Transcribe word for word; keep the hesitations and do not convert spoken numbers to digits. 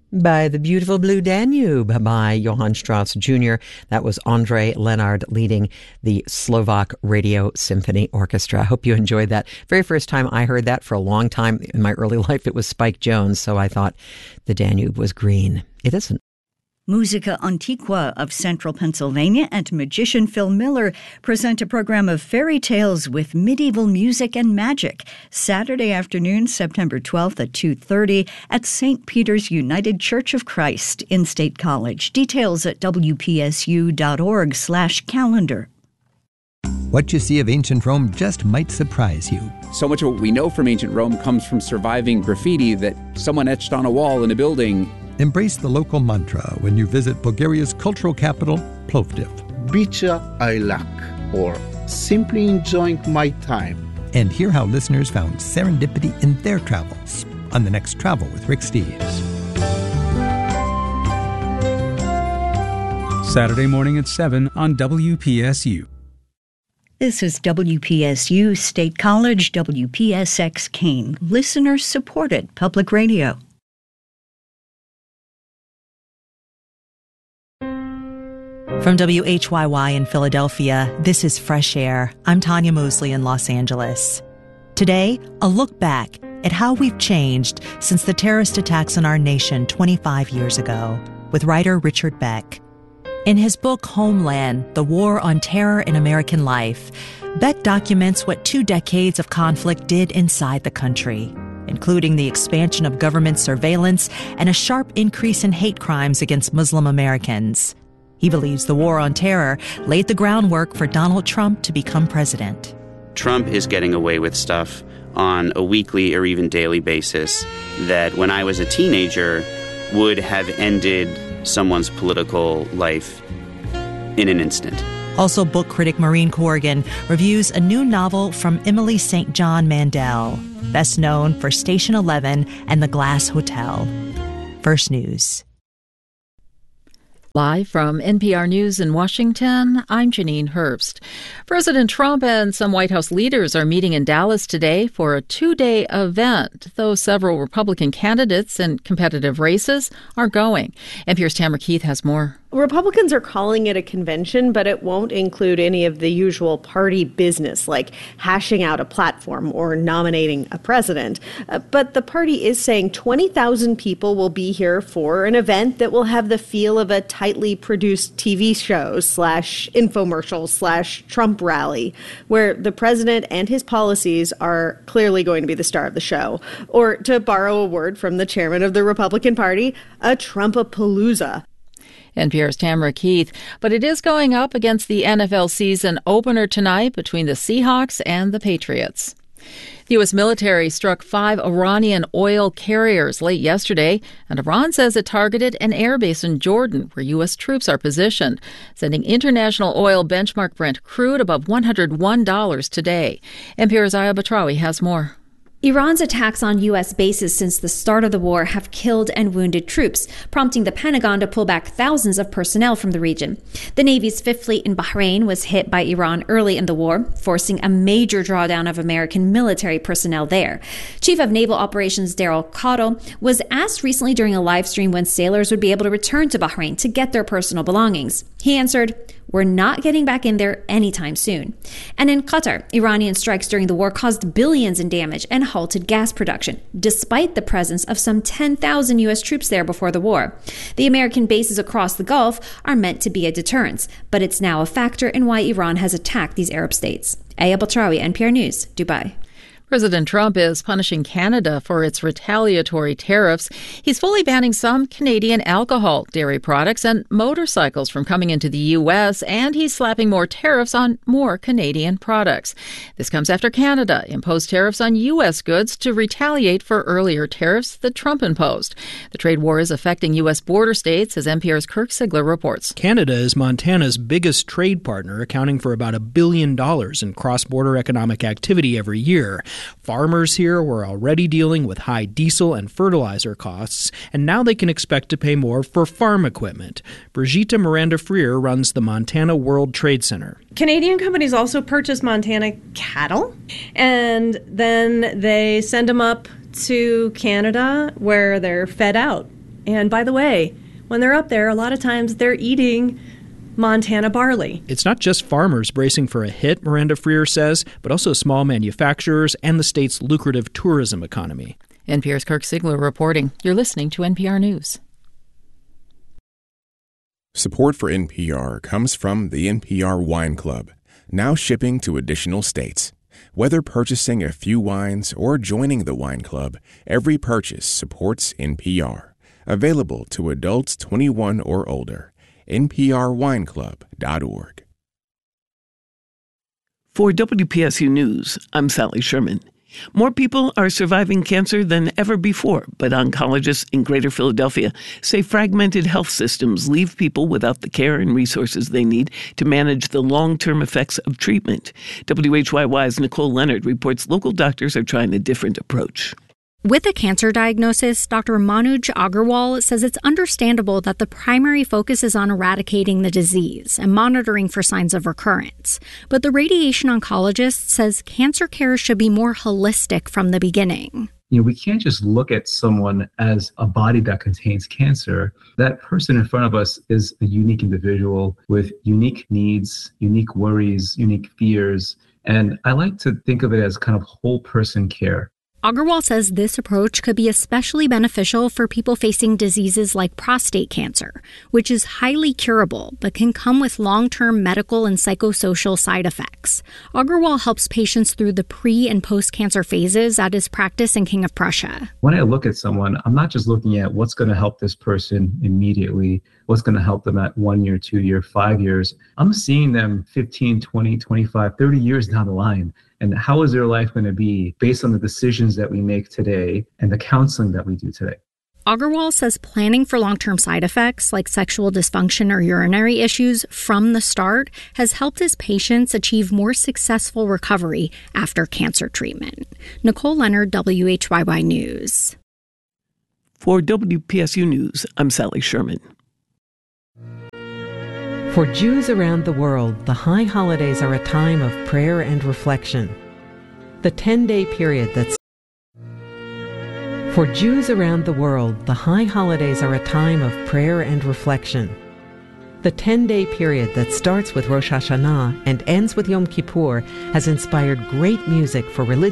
By the Beautiful Blue Danube by Johann Strauss Junior That was André Lenard leading the Slovak Radio Symphony Orchestra. I hope you enjoyed that. Very first time I heard that for a long time in my early life, it was Spike Jones, so I thought the Danube was green. It isn't. Musica Antiqua of Central Pennsylvania and magician Phil Miller present a program of fairy tales with medieval music and magic. Saturday afternoon, September twelfth at two thirty at Saint Peter's United Church of Christ in State College. Details at w p s u dot org slash calendar. What you see of ancient Rome just might surprise you. So much of what we know from ancient Rome comes from surviving graffiti that someone etched on a wall in a building. Embrace the local mantra when you visit Bulgaria's cultural capital, Plovdiv. Bicha I lack, or simply enjoying my time. And hear how listeners found serendipity in their travels on the next Travel with Rick Steves. Saturday morning at seven on W P S U. This is W P S U State College, W P S X Kane, listener-supported public radio. From W H Y Y in Philadelphia, this is Fresh Air. I'm Tanya Mosley in Los Angeles. Today, a look back at how we've changed since the terrorist attacks on our nation twenty-five years ago, with writer Richard Beck. In his book Homeland, The War on Terror in American Life, Beck documents what two decades of conflict did inside the country, including the expansion of government surveillance and a sharp increase in hate crimes against Muslim Americans. He believes the war on terror laid the groundwork for Donald Trump to become president. Trump is getting away with stuff on a weekly or even daily basis that when I was a teenager would have ended someone's political life in an instant. Also, book critic Maureen Corrigan reviews a new novel from Emily Saint John Mandel, best known for Station Eleven and The Glass Hotel. First News. Live from N P R News in Washington, I'm Janine Herbst. President Trump and some White House leaders are meeting in Dallas today for a two-day event, though several Republican candidates in competitive races are going. N P R's Tamara Keith has more. Republicans are calling it a convention, but it won't include any of the usual party business like hashing out a platform or nominating a president. Uh, but the party is saying twenty thousand people will be here for an event that will have the feel of a tightly produced T V show slash infomercial slash Trump rally, where the president and his policies are clearly going to be the star of the show. Or to borrow a word from the chairman of the Republican Party, a Trumpapalooza. N P R's Tamara Keith. But it is going up against the N F L season opener tonight between the Seahawks and the Patriots. The U S military struck five Iranian oil carriers late yesterday, and Iran says it targeted an airbase in Jordan where U S troops are positioned, sending international oil benchmark Brent crude above one hundred one dollars today. N P R's Aya Batrawi has more. Iran's attacks on U S bases since the start of the war have killed and wounded troops, prompting the Pentagon to pull back thousands of personnel from the region. The Navy's Fifth Fleet in Bahrain was hit by Iran early in the war, forcing a major drawdown of American military personnel there. Chief of Naval Operations Daryl Cottle was asked recently during a live stream when sailors would be able to return to Bahrain to get their personal belongings. He answered, "We're not getting back in there anytime soon." And in Qatar, Iranian strikes during the war caused billions in damage and halted gas production, despite the presence of some ten thousand U S troops there before the war. The American bases across the Gulf are meant to be a deterrence, but it's now a factor in why Iran has attacked these Arab states. Aya Batrawi, N P R News, Dubai. President Trump is punishing Canada for its retaliatory tariffs. He's fully banning some Canadian alcohol, dairy products, and motorcycles from coming into the U S, and he's slapping more tariffs on more Canadian products. This comes after Canada imposed tariffs on U S goods to retaliate for earlier tariffs that Trump imposed. The trade war is affecting U S border states, as N P R's Kirk Sigler reports. Canada is Montana's biggest trade partner, accounting for about a billion dollars in cross-border economic activity every year. Farmers here were already dealing with high diesel and fertilizer costs, and now they can expect to pay more for farm equipment. Brigitte Miranda-Freer runs the Montana World Trade Center. Canadian companies also purchase Montana cattle, and then they send them up to Canada where they're fed out And by the way, when they're up there, a lot of times they're eating Montana barley. It's not just farmers bracing for a hit, Miranda Freer says, but also small manufacturers and the state's lucrative tourism economy. N P R's Kirk Sigler reporting. You're listening to N P R News. Support for N P R comes from the N P R Wine Club, now shipping to additional states. Whether purchasing a few wines or joining the wine club, every purchase supports N P R. Available to adults twenty-one or older. N P R wine club dot org. For W P S U News, I'm Sally Sherman. More people are surviving cancer than ever before, but oncologists in Greater Philadelphia say fragmented health systems leave people without the care and resources they need to manage the long-term effects of treatment. W H Y Y's Nicole Leonard reports local doctors are trying a different approach. With a cancer diagnosis, Doctor Manoj Agarwal says it's understandable that the primary focus is on eradicating the disease and monitoring for signs of recurrence. But the radiation oncologist says cancer care should be more holistic from the beginning. You know, we can't just look at someone as a body that contains cancer. That person in front of us is a unique individual with unique needs, unique worries, unique fears. And I like to think of it as kind of whole person care. Agarwal says this approach could be especially beneficial for people facing diseases like prostate cancer, which is highly curable but can come with long-term medical and psychosocial side effects. Agarwal helps patients through the pre- and post-cancer phases at his practice in King of Prussia. When I look at someone, I'm not just looking at what's going to help this person immediately, what's going to help them at one year, two year, five years. I'm seeing them fifteen, twenty, twenty-five, thirty years down the line. And how is their life going to be based on the decisions that we make today and the counseling that we do today? Agarwal says planning for long-term side effects like sexual dysfunction or urinary issues from the start has helped his patients achieve more successful recovery after cancer treatment. Nicole Leonard, W H Y Y News. For W P S U News, I'm Sally Sherman. For Jews around the world, the high holidays are a time of prayer and reflection. The ten-day period that's For Jews around the world, the high holidays are a time of prayer and reflection. The ten-day period that starts with Rosh Hashanah and ends with Yom Kippur has inspired great music for religious